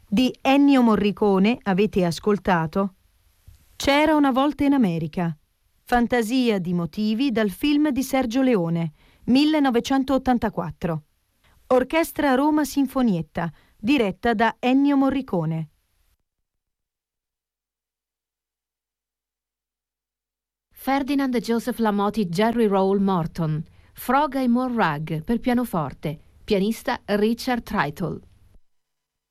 Di Ennio Morricone avete ascoltato C'era una volta in America, fantasia di motivi dal film di Sergio Leone, 1984. Orchestra Roma Sinfonietta, diretta da Ennio Morricone. Ferdinand Joseph Lamotti Jerry Roll Morton, Frog and More Rag per pianoforte, pianista Richard Treitel.